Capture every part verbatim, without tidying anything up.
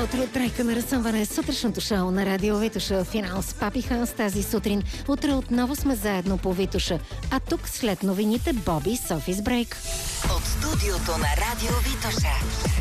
утро, тройка на разсъмване, сутрешното шоу на Радио Витоша, финал с Папи Ханс тази сутрин. Утре отново сме заедно по Витоша, а тук след новините Боби Софис Брейк. От студиото на Радио Витоша.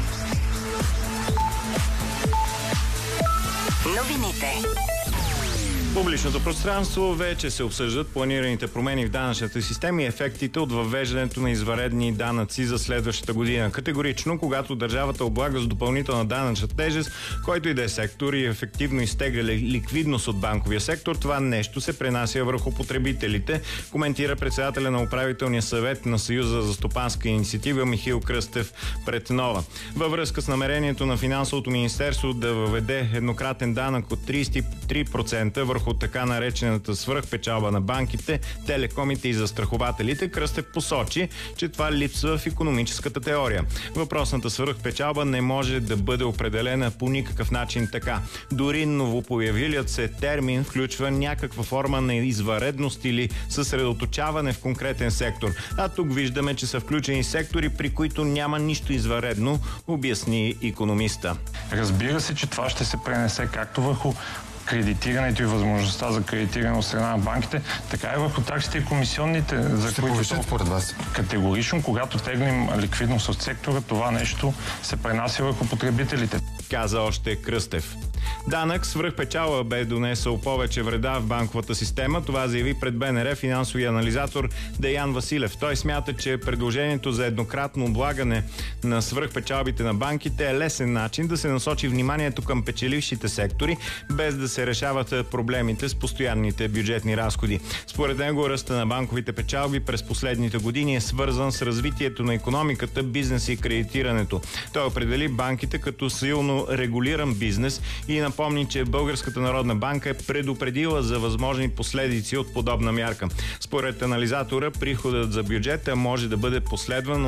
Новините. В публичното пространство вече се обсъждат планираните промени в данъчната система и ефектите от въвеждането на извънредни данъци за следващата година. Категорично, когато държавата облага с допълнителна данъчна тежест, който и да е сектор и ефективно изтегля ликвидност от банковия сектор, това нещо се пренася върху потребителите, коментира председателя на управителния съвет на Съюза за стопанска инициатива Михаил Кръстев пред Нова. Във връзка с намерението на Финансовото министерство да въведе еднократен данък от трийсет и три процента върху така наречената свръхпечалба на банките, телекомите и застрахователите, Кръстев посочи, че това липсва в икономическата теория. Въпросната свръхпечалба не може да бъде определена по никакъв начин така. Дори новопоявилият се термин включва някаква форма на извънредност или съсредоточаване в конкретен сектор. А тук виждаме, че са включени сектори, при които няма нищо извънредно, обясни икономиста. Разбира се, че това ще се пренесе както върху кредитирането и възможността за кредитиране от страна на банките, така и върху таксите и комисионните, за ще които повишат според вас. Категорично, когато теглим ликвидност от сектора, това нещо се пренася върху потребителите. Каза още Кръстев. Данък свръхпечалба бе донесъл повече вреда в банковата система. Това заяви пред БНР финансовия анализатор Деян Василев. Той смята, че предложението за еднократно облагане на свръхпечалбите на банките е лесен начин да се насочи вниманието към печелившите сектори, без да се решават проблемите с постоянните бюджетни разходи. Според него ръста на банковите печалби през последните години е свързан с развитието на икономиката, бизнес и кредитирането. Той определи банките като силно регулиран бизнес и напомни, че Българската народна банка е предупредила за възможни последици от подобна мярка. Според анализатора, приходът за бюджета може да бъде последван